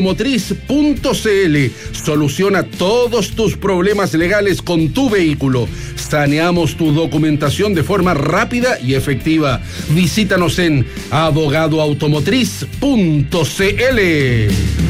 Automotriz.cl soluciona todos tus problemas legales con tu vehículo. Saneamos tu documentación de forma rápida y efectiva. Visítanos en abogadoautomotriz.cl.